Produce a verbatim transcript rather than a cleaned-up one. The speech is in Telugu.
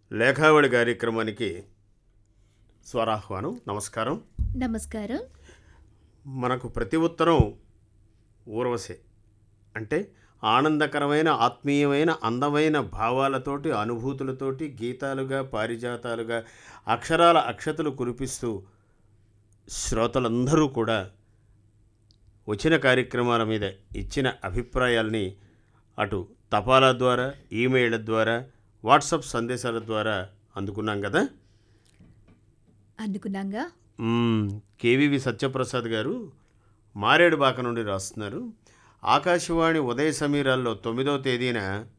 లేఖావళి కార్యక్రమానికి స్వరాహ్వానం. నమస్కారం. నమస్కారం. మనకు ప్రతి ఉత్తరం ఊర్వశే అంటే ఆనందకరమైన, ఆత్మీయమైన, అందమైన భావాలతోటి, అనుభూతులతోటి గీతాలుగా, పారిజాతాలుగా అక్షరాల అక్షతలు కురిపిస్తూ శ్రోతలందరూ కూడా వచ్చిన కార్యక్రమాల మీద ఇచ్చిన అభిప్రాయాల్ని అటు తపాలా ద్వారా, ఈమెయిళ్ళ ద్వారా, వాట్సాప్ సందేశాల ద్వారా అందుకున్నాం కదా. అందుకున్నాంగా. కేవీవి సత్యప్రసాద్ గారు మారేడుబాక నుండి రాస్తున్నారు. ఆకాశవాణి ఉదయ సమీరాల్లో తొమ్మిదవ తేదీన